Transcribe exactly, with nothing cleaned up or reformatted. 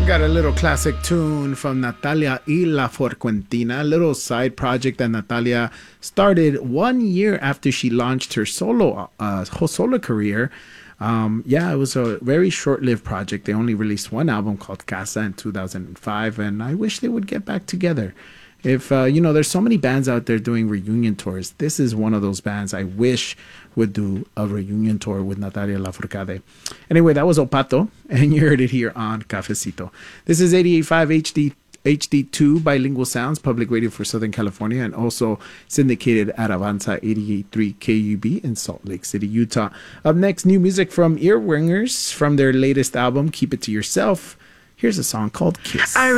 got a little classic tune from Natalia y Lafourcade, a little side project that Natalia started one year after she launched her solo uh, whole solo career. Um, yeah, it was a very short-lived project. They only released one album called Casa in two thousand five, and I wish they would get back together. If, uh, you know, there's so many bands out there doing reunion tours. This is one of those bands I wish would do a reunion tour with Natalia Lafourcade. Anyway, that was Opato, and you heard it here on Cafecito. This is eighty-eight point five H D H D two Bilingual Sounds, public radio for Southern California, and also syndicated at Avanza eighty-eight point three K U B in Salt Lake City, Utah. Up next, new music from Earwingers from their latest album, Keep It To Yourself. Here's a song called Kiss. I